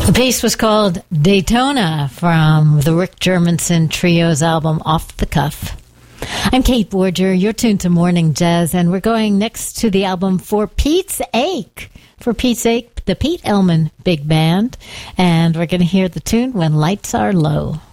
The piece was called Daytona from the Rick Germanson Trio's album Off the Cuff. I'm Kate Borger. You're tuned to Morning Jazz, and we're going next to the album For Pete's Ache. For Pete's Ache, the Pete Elman Big Band. And we're going to hear the tune When Lights Are Low.